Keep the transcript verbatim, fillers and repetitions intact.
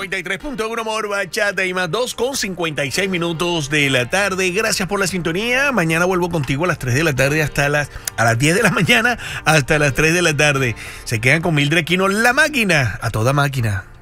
noventa y tres punto uno Amor, Bachata y más, dos con cincuenta y seis minutos de la tarde. Gracias por la sintonía. Mañana vuelvo contigo a las tres de la tarde hasta las, a las diez de la mañana hasta las tres de la tarde. Se quedan con Mildred Quino, la máquina, a toda máquina.